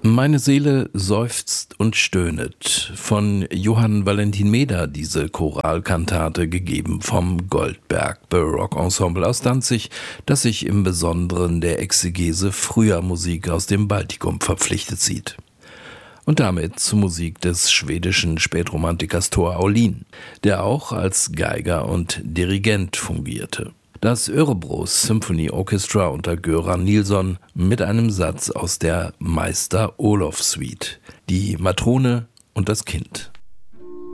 Meine Seele seufzt und stöhnet. Von Johann Valentin Meder diese Choralkantate, gegeben vom Goldberg Baroque Ensemble aus Danzig, das sich im Besonderen der Exegese früher Musik aus dem Baltikum verpflichtet sieht. Und damit zur Musik des schwedischen Spätromantikers Tor Aulin, der auch als Geiger und Dirigent fungierte. Das Örebros Symphony Orchestra unter Göran Nilsson mit einem Satz aus der Meister Olof Suite, die Matrone und das Kind.